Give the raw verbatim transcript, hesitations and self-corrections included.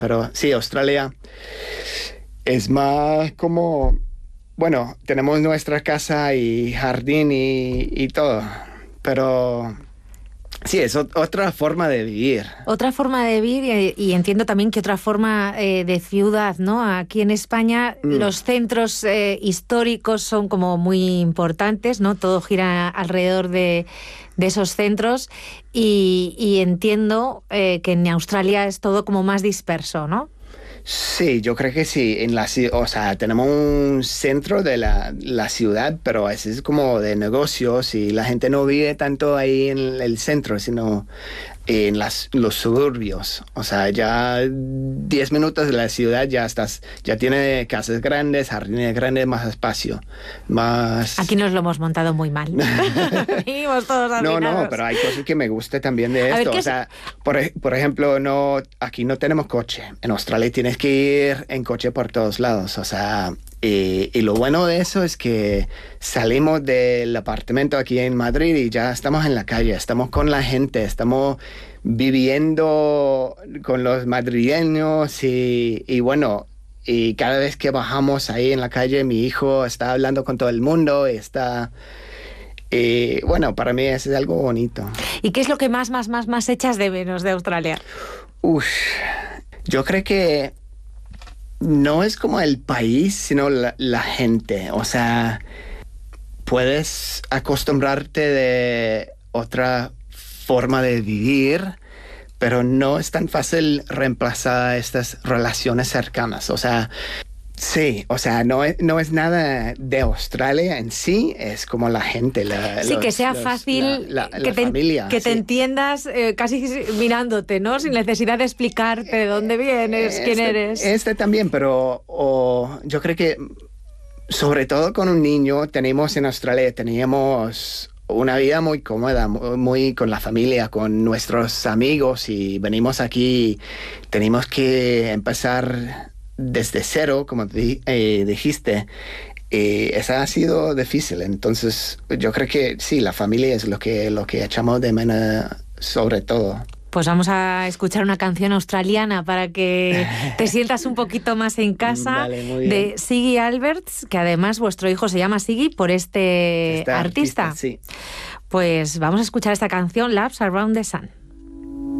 Pero sí, Australia es más como, bueno, tenemos nuestra casa y jardín y, y todo, pero sí, es ot- otra forma de vivir. Otra forma de vivir y, y entiendo también que otra forma eh, de ciudad, ¿no? Aquí en España Mm. los centros eh, históricos son como muy importantes, ¿no? Todo gira alrededor de, de esos centros y, y entiendo eh, que en Australia es todo como más disperso, ¿no? Sí, yo creo que sí. En la, ci- o sea, tenemos un centro de la, la ciudad, pero ese es como de negocios y la gente no vive tanto ahí en el centro, sino en las, los suburbios. O sea, ya diez minutos de la ciudad ya estás, ya tiene casas grandes, jardines grandes, más espacio, más... Aquí nos lo hemos montado muy mal. Vivimos todos No, no, hacinados. pero hay cosas que me gusta también de A ver, esto. ¿qué O es? sea, por, ej- por ejemplo, no, aquí no tenemos coche. En Australia tienes que ir en coche por todos lados. O sea, y, y lo bueno de eso es que salimos del apartamento aquí en Madrid y ya estamos en la calle, estamos con la gente, estamos viviendo con los madrileños y, y bueno, y cada vez que bajamos ahí en la calle, mi hijo está hablando con todo el mundo y está... Y bueno, para mí es algo bonito. ¿Y qué es lo que más, más, más, más echas de menos de Australia? Uf, yo creo que no es como el país, sino la, la gente. O sea, puedes acostumbrarte de otra forma de vivir, pero no es tan fácil reemplazar estas relaciones cercanas. O sea, sí, o sea, no es, no es nada de Australia en sí, es como la gente, la, Sí, los, que sea los, fácil, la, la, que, la te, familia. que te sí. entiendas eh, casi mirándote, ¿no? Sin necesidad de explicarte de dónde vienes, Este, quién eres. Este también, pero o, yo creo que sobre todo con un niño tenemos en Australia, teníamos una vida muy cómoda, muy, muy con la familia, con nuestros amigos y venimos aquí, tenemos que empezar desde cero, como di- eh, dijiste. Y esa ha sido difícil, entonces yo creo que sí, la familia es lo que, lo que echamos de menos sobre todo. Pues vamos a escuchar una canción australiana para que te sientas un poquito más en casa, Vale, muy de bien. Siggy Alberts, que además vuestro hijo se llama Siggy por este Este artista. artista, sí. Pues vamos a escuchar esta canción, Laps Around the Sun.